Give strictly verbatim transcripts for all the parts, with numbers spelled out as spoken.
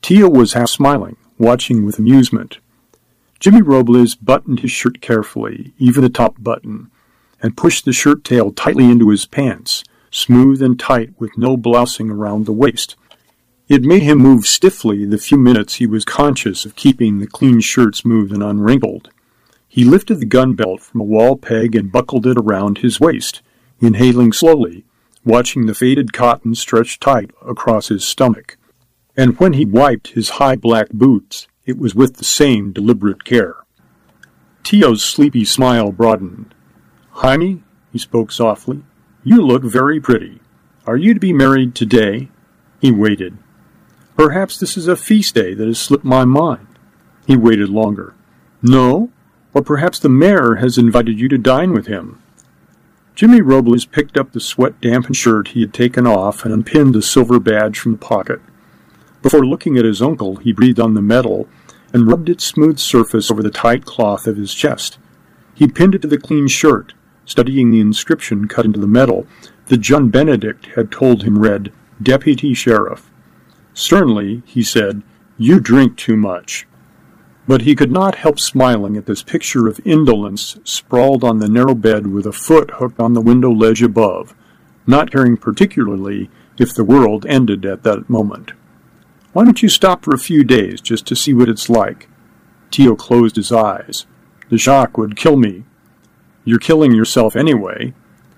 Tio was half smiling, watching with amusement. Jimmy Robles buttoned his shirt carefully, even the top button, and pushed the shirt tail tightly into his pants, smooth and tight with no blousing around the waist. It made him move stiffly the few minutes he was conscious of keeping the clean shirt smooth and unwrinkled. He lifted the gun belt from a wall peg and buckled it around his waist, inhaling slowly, watching the faded cotton stretch tight across his stomach. And when he wiped his high black boots, it was with the same deliberate care. Tio's sleepy smile broadened. "Jaime," he spoke softly, "you look very pretty. Are you to be married today?" He waited. "Perhaps this is a feast day that has slipped my mind." He waited longer. "No? Or perhaps the mayor has invited you to dine with him." Jimmy Robles picked up the sweat-dampened shirt he had taken off and unpinned the silver badge from the pocket. Before looking at his uncle, he breathed on the metal and rubbed its smooth surface over the tight cloth of his chest. He pinned it to the clean shirt, studying the inscription cut into the metal that John Benedict had told him read, "Deputy Sheriff." Sternly, he said, "You drink too much." But he could not help smiling at this picture of indolence sprawled on the narrow bed with a foot hooked on the window ledge above, not caring particularly if the world ended at that moment. "Why don't you stop for a few days just to see what it's like?" Tio closed his eyes. "The shock would kill me." "You're killing yourself anyway."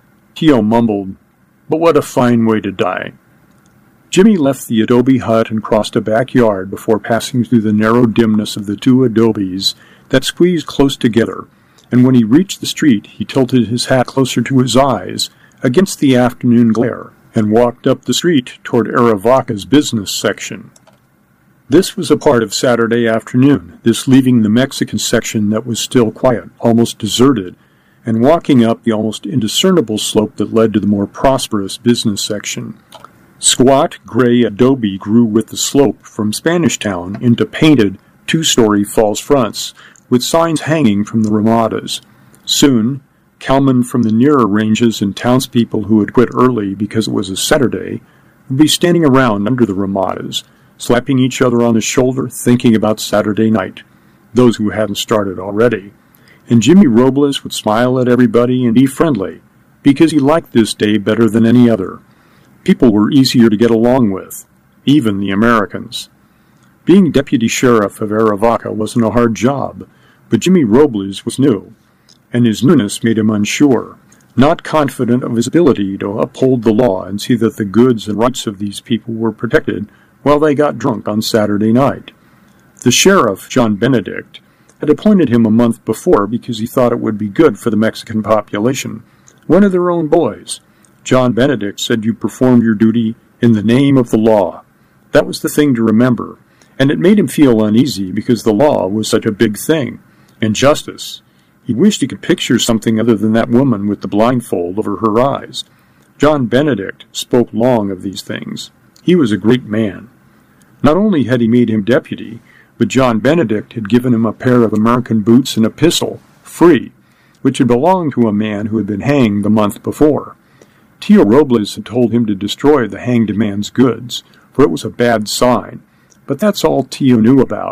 Tio mumbled, "But what a fine way to die." Jimmy left the adobe hut and crossed a backyard before passing through the narrow dimness of the two adobes that squeezed close together, and when he reached the street he tilted his hat closer to his eyes against the afternoon glare and walked up the street toward Arivaca's business section. This was a part of Saturday afternoon, this leaving the Mexican section that was still quiet, almost deserted, and walking up the almost indiscernible slope that led to the more prosperous business section. Squat, gray adobe grew with the slope from Spanish Town into painted, two-story false fronts, with signs hanging from the ramadas. Soon, cowmen from the nearer ranges and townspeople who had quit early because it was a Saturday would be standing around under the ramadas, slapping each other on the shoulder, thinking about Saturday night, those who hadn't started already. And Jimmy Robles would smile at everybody and be friendly, because he liked this day better than any other. People were easier to get along with, even the Americans. Being deputy sheriff of Arivaca wasn't a hard job, but Jimmy Robles was new, and his newness made him unsure, not confident of his ability to uphold the law and see that the goods and rights of these people were protected while they got drunk on Saturday night. The sheriff, John Benedict, had appointed him a month before because he thought it would be good for the Mexican population, one of their own boys. John Benedict said you performed your duty in the name of the law. That was the thing to remember, and it made him feel uneasy because the law was such a big thing, and justice. He wished he could picture something other than that woman with the blindfold over her eyes. John Benedict spoke long of these things. He was a great man. Not only had he made him deputy, but John Benedict had given him a pair of American boots and a pistol, free, which had belonged to a man who had been hanged the month before. Tio Robles had told him to destroy the hanged man's goods, for it was a bad sign, but that's all Tio knew about.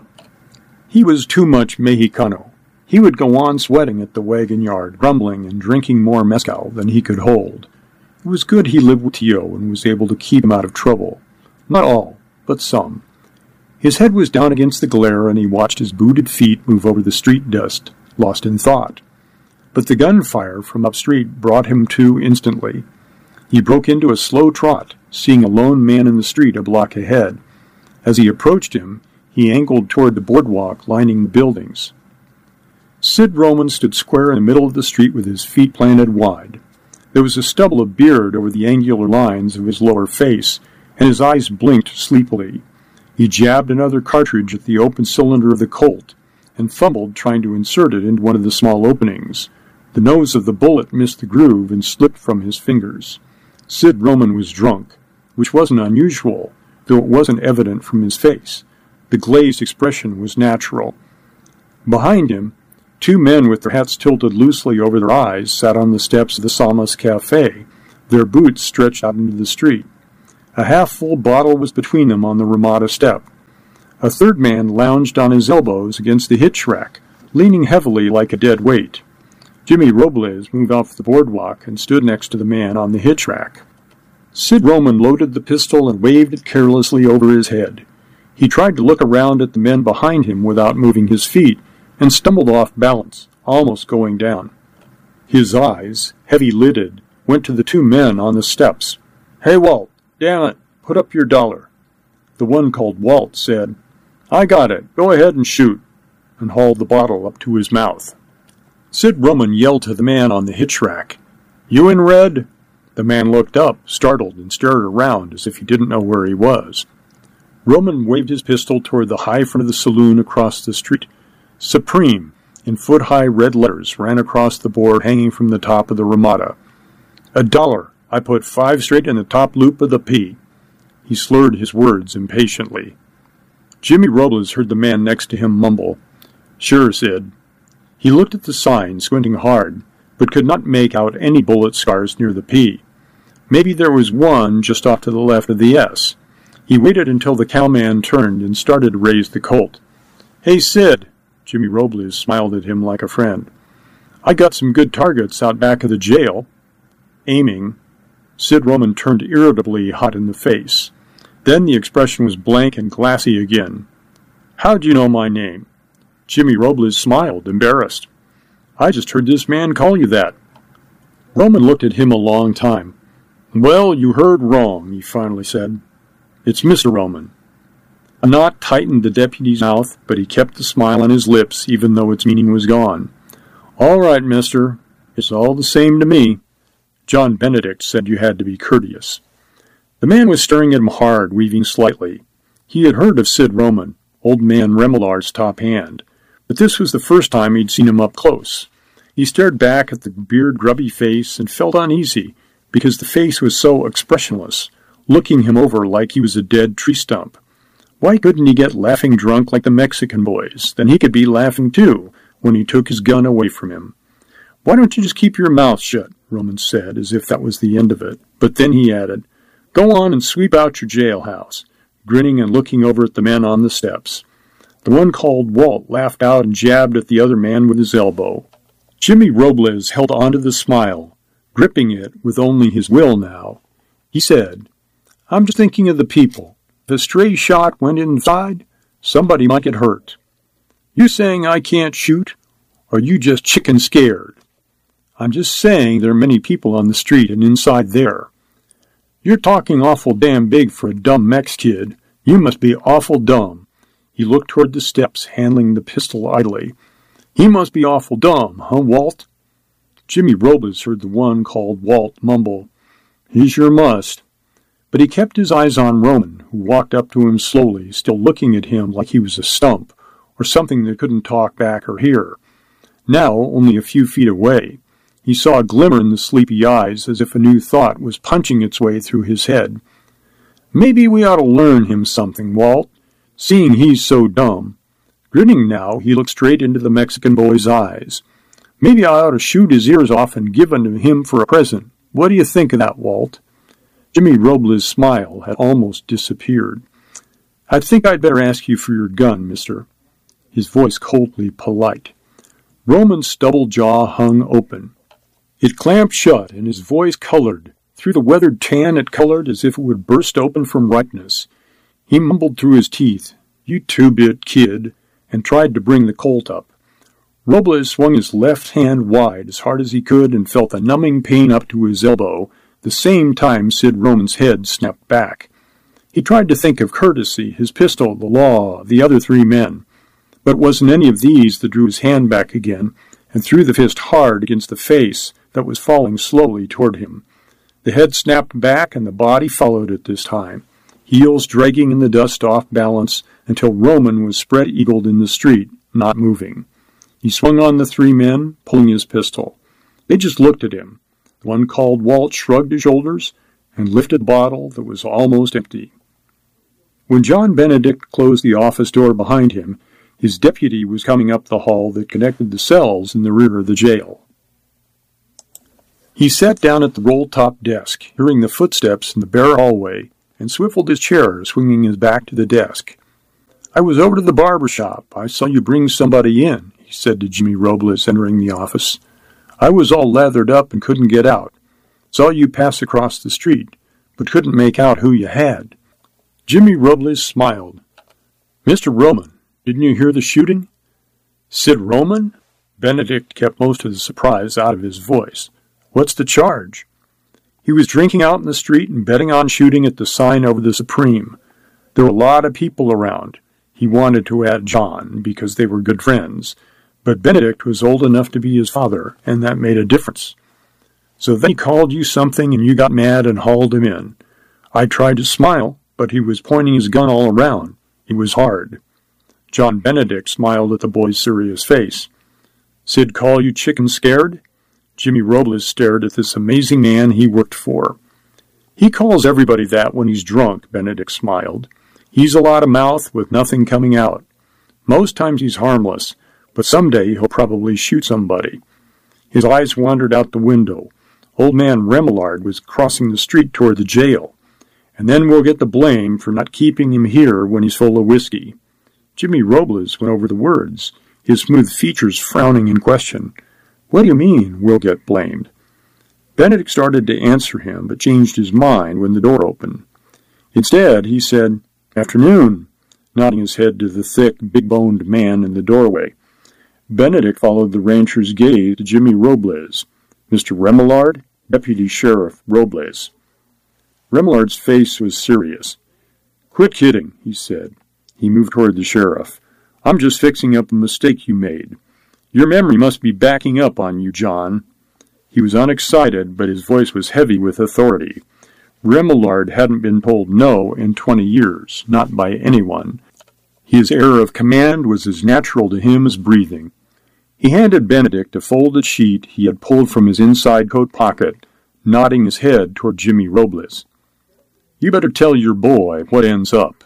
He was too much Mexicano. He would go on sweating at the wagon yard, grumbling and drinking more mezcal than he could hold. It was good he lived with Tio and was able to keep him out of trouble. Not all, but some. His head was down against the glare, and he watched his booted feet move over the street dust, lost in thought. But the gunfire from upstreet brought him to instantly. He broke into a slow trot, seeing a lone man in the street a block ahead. As he approached him, he angled toward the boardwalk lining the buildings. Sid Roman stood square in the middle of the street with his feet planted wide. There was a stubble of beard over the angular lines of his lower face, and his eyes blinked sleepily. He jabbed another cartridge at the open cylinder of the Colt, and fumbled trying to insert it into one of the small openings. The nose of the bullet missed the groove and slipped from his fingers. Sid Roman was drunk, which wasn't unusual, though it wasn't evident from his face. The glazed expression was natural. Behind him, two men with their hats tilted loosely over their eyes sat on the steps of the Salmas Cafe, their boots stretched out into the street. A half-full bottle was between them on the Ramada step. A third man lounged on his elbows against the hitch rack, leaning heavily like a dead weight. Jimmy Robles moved off the boardwalk and stood next to the man on the hitch rack. Sid Roman loaded the pistol and waved it carelessly over his head. He tried to look around at the men behind him without moving his feet, and stumbled off balance, almost going down. His eyes, heavy-lidded, went to the two men on the steps. "Hey, Walt, damn it, put up your dollar." The one called Walt said, "I got it, go ahead and shoot," and hauled the bottle up to his mouth. Sid Roman yelled to the man on the hitch rack, "You in red?" The man looked up, startled, and stared around as if he didn't know where he was. Roman waved his pistol toward the high front of the saloon across the street. "Supreme," in foot-high red letters, ran across the board hanging from the top of the Ramada. "A dollar. I put five straight in the top loop of the P." He slurred his words impatiently. Jimmy Robles heard the man next to him mumble, "Sure, Sid." He looked at the sign, squinting hard, but could not make out any bullet scars near the P. Maybe there was one just off to the left of the S. He waited until the cowman turned and started to raise the Colt. "Hey, Sid," Jimmy Robles smiled at him like a friend. "I got some good targets out back of the jail." Aiming, Sid Roman turned irritably hot in the face. Then the expression was blank and glassy again. "How'd you know my name?" Jimmy Robles smiled, embarrassed. "I just heard this man call you that." Roman looked at him a long time. "Well, you heard wrong," he finally said. "It's Mister Roman." A knot tightened the deputy's mouth, but he kept the smile on his lips even though its meaning was gone. "All right, mister. It's all the same to me." John Benedict said you had to be courteous. The man was staring at him hard, weaving slightly. He had heard of Sid Roman, old man Remolar's top hand, but this was the first time he'd seen him up close. He stared back at the beard-grubby face and felt uneasy, because the face was so expressionless, looking him over like he was a dead tree stump. Why couldn't he get laughing drunk like the Mexican boys? Then he could be laughing too, when he took his gun away from him. "Why don't you just keep your mouth shut?" Roman said, as if that was the end of it. But then he added, "Go on and sweep out your jailhouse," grinning and looking over at the men on the steps. The one called Walt laughed out and jabbed at the other man with his elbow. Jimmy Robles held onto the smile, gripping it with only his will now. He said, "I'm just thinking of the people. If a stray shot went inside, somebody might get hurt. You saying I can't shoot? Or are you just chicken scared?" "I'm just saying there are many people on the street and inside there." "You're talking awful damn big for a dumb Mex kid. You must be awful dumb." He looked toward the steps, handling the pistol idly. "He must be awful dumb, huh, Walt?" Jimmy Robles heard the one called Walt mumble, "He sure must." But he kept his eyes on Roman, who walked up to him slowly, still looking at him like he was a stump, or something that couldn't talk back or hear. Now, only a few feet away, he saw a glimmer in the sleepy eyes, as if a new thought was punching its way through his head. "Maybe we ought to learn him something, Walt, seeing he's so dumb." Grinning now, he looked straight into the Mexican boy's eyes. "Maybe I ought to shoot his ears off and give them to him for a present. What do you think of that, Walt?" Jimmy Robles' smile had almost disappeared. "I think I'd better ask you for your gun, mister." His voice coldly polite. Roman's stubble jaw hung open. It clamped shut, and his voice colored. Through the weathered tan it colored as if it would burst open from ripeness. He mumbled through his teeth, "You two-bit kid," and tried to bring the Colt up. Robles swung his left hand wide as hard as he could and felt a numbing pain up to his elbow, the same time Sid Roman's head snapped back. He tried to think of courtesy, his pistol, the law, the other three men. But it wasn't any of these that drew his hand back again and threw the fist hard against the face that was falling slowly toward him. The head snapped back and the body followed it this time, heels dragging in the dust off balance until Roman was spread-eagled in the street, not moving. He swung on the three men, pulling his pistol. They just looked at him. The one called Walt shrugged his shoulders and lifted a bottle that was almost empty. When John Benedict closed the office door behind him, his deputy was coming up the hall that connected the cells in the rear of the jail. He sat down at the roll-top desk, hearing the footsteps in the bare hallway, and swiveled his chair, swinging his back to the desk. "I was over to the barber shop. I saw you bring somebody in," he said to Jimmy Robles, entering the office. "I was all lathered up and couldn't get out. Saw you pass across the street, but couldn't make out who you had." Jimmy Robles smiled. "Mister Roman, didn't you hear the shooting?" "Sid Roman?" Benedict kept most of the surprise out of his voice. "What's the charge?" "He was drinking out in the street and betting on shooting at the sign over the Supreme. There were a lot of people around. He wanted to add John because they were good friends, but Benedict was old enough to be his father, and that made a difference. So then he called you something and you got mad and hauled him in. I tried to smile, but he was pointing his gun all around. It was hard." John Benedict smiled at the boy's serious face. "Sid call you chicken scared?" Jimmy Robles stared at this amazing man he worked for. "He calls everybody that when he's drunk," Benedict smiled. "He's a lot of mouth with nothing coming out. Most times he's harmless, but someday he'll probably shoot somebody." His eyes wandered out the window. Old man Remillard was crossing the street toward the jail. "And then we'll get the blame for not keeping him here when he's full of whiskey." Jimmy Robles went over the words, his smooth features frowning in question. "What do you mean, we'll get blamed?" Benedict started to answer him, but changed his mind when the door opened. Instead, he said, "Afternoon," nodding his head to the thick, big-boned man in the doorway. Benedict followed the rancher's gaze to Jimmy Robles. "Mister Remillard, Deputy Sheriff Robles." Remillard's face was serious. "Quit kidding," he said. He moved toward the sheriff. "I'm just fixing up a mistake you made. Your memory must be backing up on you, John." He was unexcited, but his voice was heavy with authority. Remillard hadn't been told no in twenty years, not by anyone. His air of command was as natural to him as breathing. He handed Benedict a folded sheet he had pulled from his inside coat pocket, nodding his head toward Jimmy Robles. "You better tell your boy what ends up."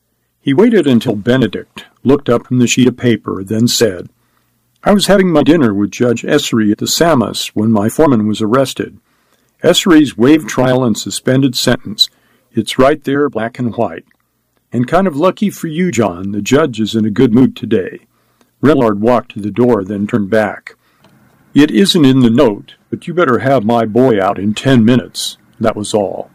He waited until Benedict looked up from the sheet of paper, then said, "I was having my dinner with Judge Essery at the Samus when my foreman was arrested. Essery's waived trial and suspended sentence. It's right there, black and white. And kind of lucky for you, John, the judge is in a good mood today." Remillard walked to the door, then turned back. "It isn't in the note, but you better have my boy out in ten minutes. That was all."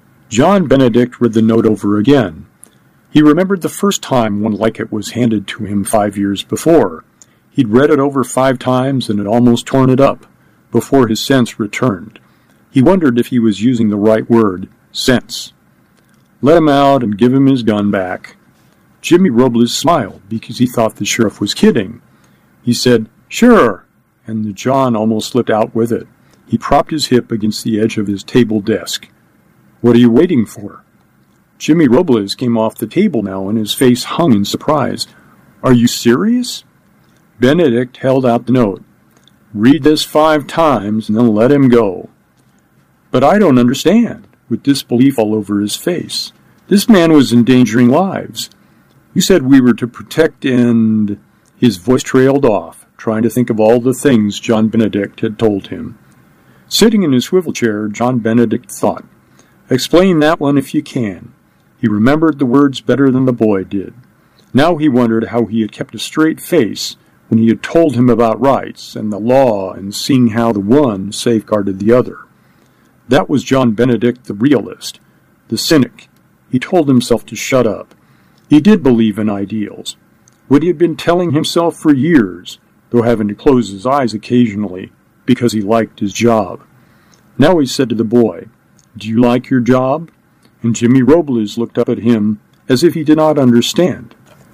John Benedict read the note over again. He remembered the first time one like it was handed to him five years before. He'd read it over five times and had almost torn it up, before his sense returned. He wondered if he was using the right word, sense. Let him out and give him his gun back. Jimmy Robles smiled because he thought the sheriff was kidding. He said, "Sure," and the John almost slipped out with it. He propped his hip against the edge of his table desk. "What are you waiting for?" Jimmy Robles came off the table now, and his face hung in surprise. "Are you serious?" Benedict held out the note. "Read this five times, and then let him go." "But I don't understand," with disbelief all over his face. "This man was endangering lives. You said we were to protect and—" His voice trailed off, trying to think of all the things John Benedict had told him. Sitting in his swivel chair, John Benedict thought, "Explain that one if you can." He remembered the words better than the boy did. Now he wondered how he had kept a straight face when he had told him about rights and the law and seeing how the one safeguarded the other. That was John Benedict, the realist, the cynic. He told himself to shut up. He did believe in ideals. What he had been telling himself for years, though having to close his eyes occasionally because he liked his job. Now he said to the boy, "Do you like your job?" And Jimmy Robles looked up at him as if he did not understand.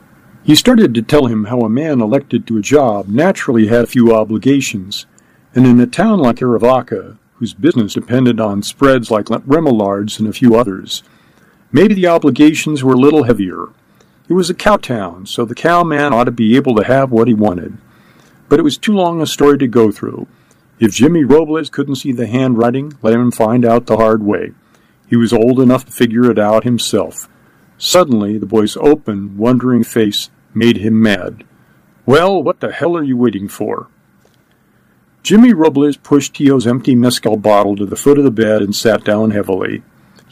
He started to tell him how a man elected to a job naturally had few obligations, and in a town like Arivaca, whose business depended on spreads like Remillard's and a few others, maybe the obligations were a little heavier. It was a cow town, so the cowman ought to be able to have what he wanted. But it was too long a story to go through. If Jimmy Robles couldn't see the handwriting, let him find out the hard way. He was old enough to figure it out himself. Suddenly, the boy's open, wondering face made him mad. "Well, what the hell are you waiting for?" Jimmy Robles pushed Tio's empty mezcal bottle to the foot of the bed and sat down heavily.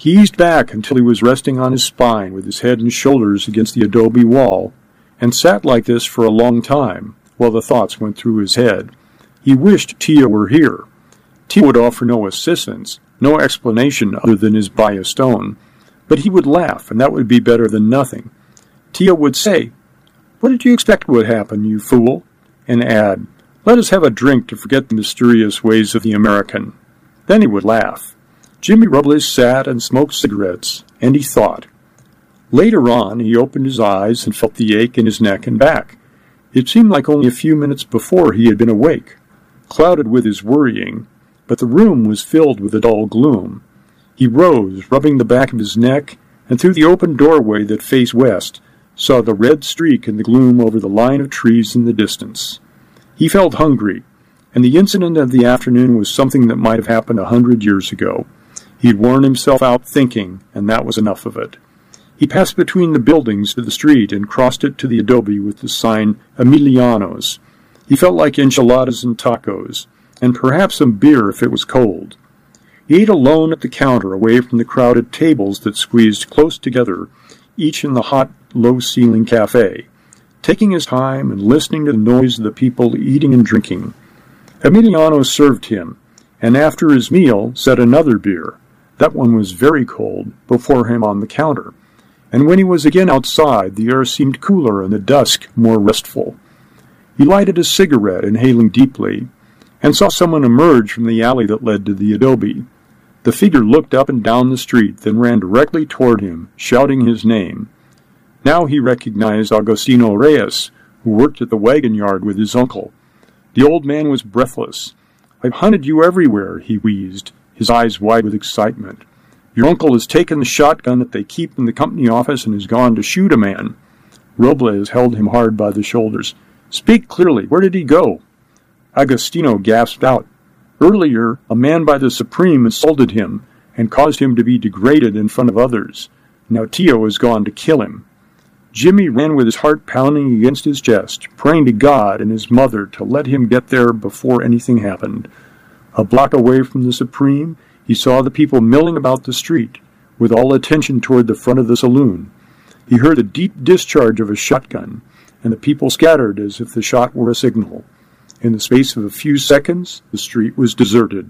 He eased back until he was resting on his spine with his head and shoulders against the adobe wall, and sat like this for a long time, while the thoughts went through his head. He wished Tio were here. Tio would offer no assistance, no explanation other than his buy a stone, but he would laugh, and that would be better than nothing. Tio would say, "What did you expect would happen, you fool?" and add, "Let us have a drink to forget the mysterious ways of the American." Then he would laugh. Jimmy Robles sat and smoked cigarettes, and he thought. Later on, he opened his eyes and felt the ache in his neck and back. It seemed like only a few minutes before he had been awake, clouded with his worrying, but the room was filled with a dull gloom. He rose, rubbing the back of his neck, and through the open doorway that faced west, saw the red streak in the gloom over the line of trees in the distance. He felt hungry, and the incident of the afternoon was something that might have happened a hundred years ago. He had worn himself out thinking, and that was enough of it. He passed between the buildings to the street and crossed it to the adobe with the sign Emiliano's. He felt like enchiladas and tacos, and perhaps some beer if it was cold. He ate alone at the counter, away from the crowded tables that squeezed close together, each in the hot, low-ceiling cafe, taking his time and listening to the noise of the people eating and drinking. Emiliano served him, and after his meal set another beer. That one was very cold, before him on the counter, and when he was again outside, the air seemed cooler and the dusk more restful. He lighted a cigarette, inhaling deeply, and saw someone emerge from the alley that led to the adobe. The figure looked up and down the street, then ran directly toward him, shouting his name. Now he recognized Agostino Reyes, who worked at the wagon yard with his uncle. The old man was breathless. "I've hunted you everywhere," he wheezed, his eyes wide with excitement. "Your uncle has taken the shotgun that they keep in the company office and has gone to shoot a man." Robles held him hard by the shoulders. "Speak clearly. Where did he go?" Agostino gasped out. "Earlier, a man by the Supreme insulted him and caused him to be degraded in front of others. Now Tio has gone to kill him." Jimmy ran with his heart pounding against his chest, praying to God and his mother to let him get there before anything happened. A block away from the Supreme, he saw the people milling about the street, with all attention toward the front of the saloon. He heard the deep discharge of a shotgun, and the people scattered as if the shot were a signal. In the space of a few seconds, the street was deserted.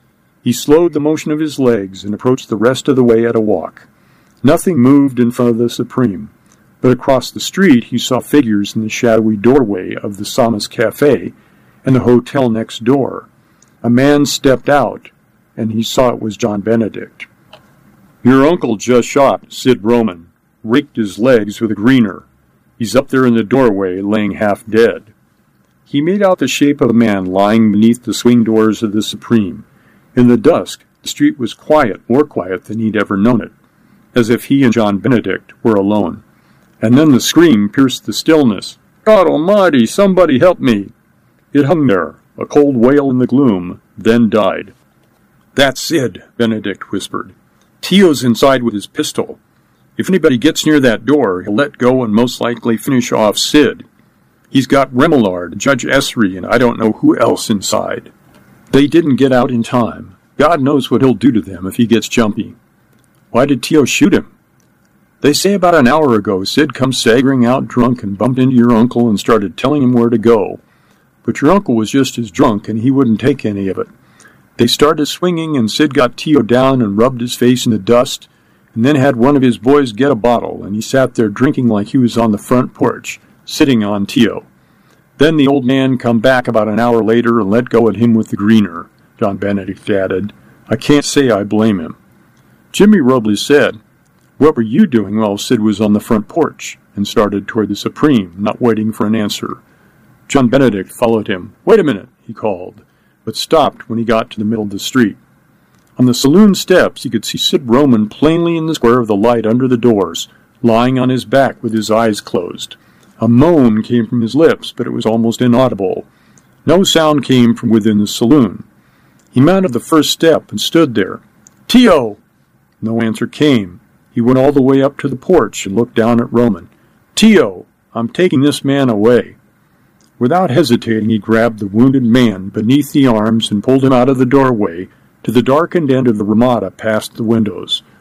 He slowed the motion of his legs and approached the rest of the way at a walk. Nothing moved in front of the Supreme, but across the street he saw figures in the shadowy doorway of the Samas Cafe and the hotel next door. A man stepped out, and he saw it was John Benedict. "Your uncle just shot Sid Roman, raked his legs with a greener. He's up there in the doorway, laying half dead." He made out the shape of a man lying beneath the swing doors of the Supreme. In the dusk, the street was quiet, more quiet than he'd ever known it, as if he and John Benedict were alone. And then the scream pierced the stillness. "God Almighty, somebody help me!" It hung there, a cold wail in the gloom, then died. "That's Sid," Benedict whispered. "Tio's inside with his pistol. If anybody gets near that door, he'll let go and most likely finish off Sid. He's got Remillard, Judge Esri, and I don't know who else inside. They didn't get out in time. God knows what he'll do to them if he gets jumpy." "Why did Tio shoot him?" "They say about an hour ago Sid come staggering out drunk and bumped into your uncle and started telling him where to go. But your uncle was just as drunk and he wouldn't take any of it. They started swinging and Sid got Tio down and rubbed his face in the dust, and then had one of his boys get a bottle, and he sat there drinking like he was on the front porch, sitting on Tio. Then the old man come back about an hour later and let go at him with the greener," John Benedict added. "I can't say I blame him." Jimmy Robles said, "What were you doing while Sid was on the front porch?" and started toward the Supreme, not waiting for an answer. John Benedict followed him. "Wait a minute," he called, but stopped when he got to the middle of the street. On the saloon steps he could see Sid Roman plainly in the square of the light under the doors, lying on his back with his eyes closed. A moan came from his lips, but it was almost inaudible. No sound came from within the saloon. He mounted the first step and stood there. "Tio!" No answer came. He went all the way up to the porch and looked down at Roman. "Tio, I'm taking this man away." Without hesitating, he grabbed the wounded man beneath the arms and pulled him out of the doorway to the darkened end of the Ramada past the windows.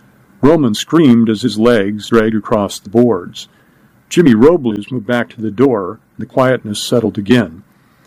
Roman screamed as his legs dragged across the boards. Jimmy Robles moved back to the door, and the quietness settled again.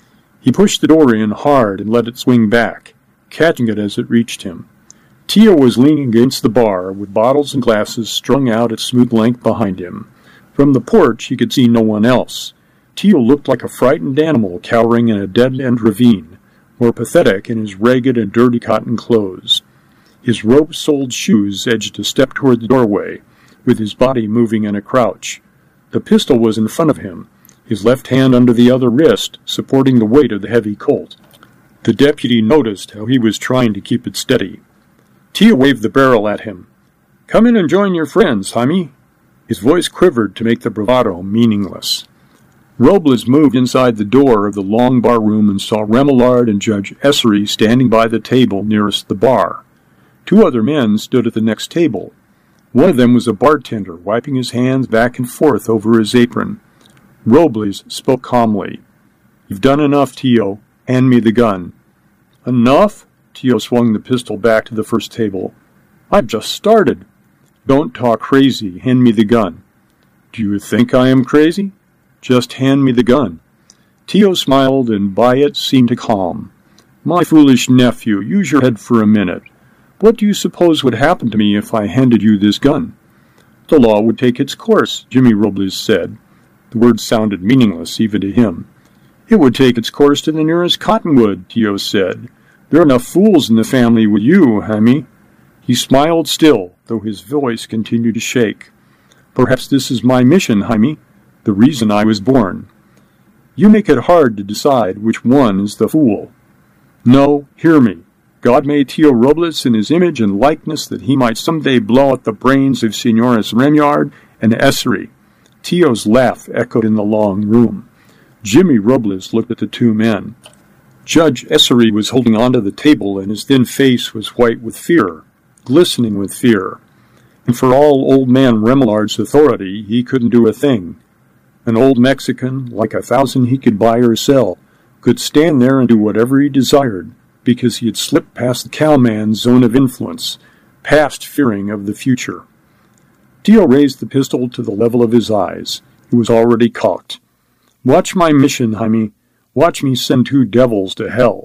He pushed the door in hard and let it swing back, catching it as it reached him. Tio was leaning against the bar, with bottles and glasses strung out at smooth length behind him. From the porch he could see no one else. Tio looked like a frightened animal cowering in a dead-end ravine, more pathetic in his ragged and dirty cotton clothes. His rope-soled shoes edged a step toward the doorway, with his body moving in a crouch. The pistol was in front of him, his left hand under the other wrist, supporting the weight of the heavy Colt. The deputy noticed how he was trying to keep it steady. Tio waved the barrel at him. "Come in and join your friends, Jaime." His voice quivered to make the bravado meaningless. Robles moved inside the door of the long bar room and saw Remillard and Judge Essery standing by the table nearest the bar. Two other men stood at the next table. One of them was a bartender, wiping his hands back and forth over his apron. Robles spoke calmly. "You've done enough, Tio. Hand me the gun." "Enough?" Tio swung the pistol back to the first table. "I've just started." "Don't talk crazy. Hand me the gun." "Do you think I am crazy?" "Just hand me the gun." Tio smiled, and by it seemed to calm. "My foolish nephew, use your head for a minute. What do you suppose would happen to me if I handed you this gun?" "The law would take its course," Jimmy Robles said. The words sounded meaningless even to him. "It would take its course to the nearest cottonwood," Tio said. "There are enough fools in the family with you, Jaime." He smiled still, though his voice continued to shake. "Perhaps this is my mission, Jaime, the reason I was born. You make it hard to decide which one is the fool. No, hear me. God made Tio Robles in his image and likeness that he might someday blow out the brains of Senores Remillard and Essery." Tio's laugh echoed in the long room. Jimmy Robles looked at the two men. Judge Essery was holding onto the table, and his thin face was white with fear, glistening with fear. And for all old man Remillard's authority, he couldn't do a thing. An old Mexican, like a thousand he could buy or sell, could stand there and do whatever he desired, because he had slipped past the cowman's zone of influence, past fearing of the future. Tio raised the pistol to the level of his eyes. It was already cocked. "Watch my mission, Jaime. Watch me send two devils to hell."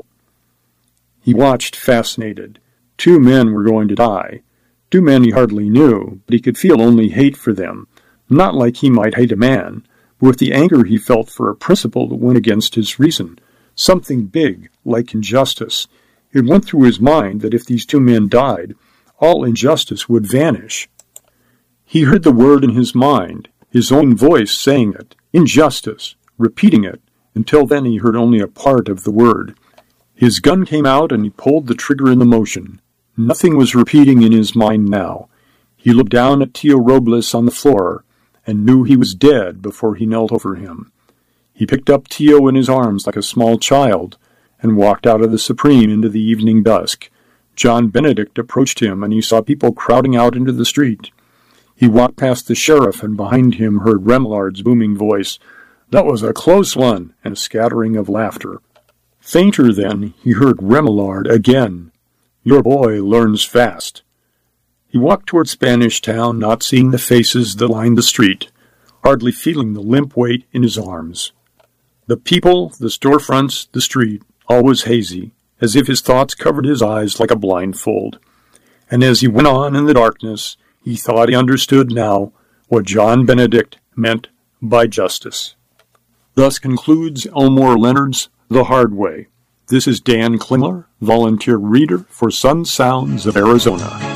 He watched, fascinated. Two men were going to die. Two men he hardly knew, but he could feel only hate for them. Not like he might hate a man, but with the anger he felt for a principle that went against his reason. Something big, like injustice. It went through his mind that if these two men died, all injustice would vanish. He heard the word in his mind, his own voice saying it, injustice, repeating it. Until then he heard only a part of the word. His gun came out and he pulled the trigger in the motion. Nothing was repeating in his mind now. He looked down at Tio Robles on the floor and knew he was dead before he knelt over him. He picked up Tio in his arms like a small child and walked out of the Supreme into the evening dusk. John Benedict approached him and he saw people crowding out into the street. He walked past the sheriff and behind him heard Remillard's booming voice. "That was a close one," and a scattering of laughter. Fainter then, he heard Remillard again. "Your boy learns fast." He walked toward Spanish Town, not seeing the faces that lined the street, hardly feeling the limp weight in his arms. The people, the storefronts, the street, all was hazy, as if his thoughts covered his eyes like a blindfold. And as he went on in the darkness, he thought he understood now what John Benedict meant by justice. Thus concludes Elmore Leonard's The Hard Way. This is Dan Klingler, volunteer reader for Sun Sounds of Arizona.